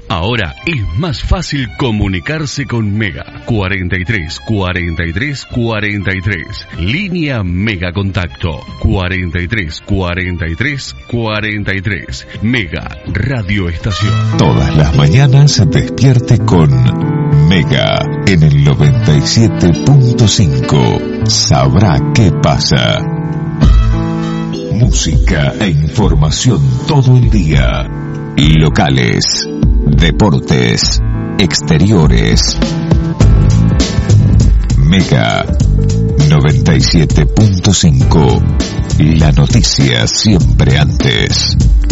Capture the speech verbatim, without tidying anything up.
Ahora es más fácil comunicarse con Mega. cuarenta y tres, cuarenta y tres, cuarenta y tres. Línea Mega Contacto. cuarenta y tres, cuarenta y tres, cuarenta y tres. Mega Radio Estación. Todas las mañanas despierte con Mega en el noventa y siete punto cinco. Sabrá qué pasa. Música e información todo el día. Locales, deportes, exteriores. Mega noventa y siete punto cinco. La noticia siempre antes.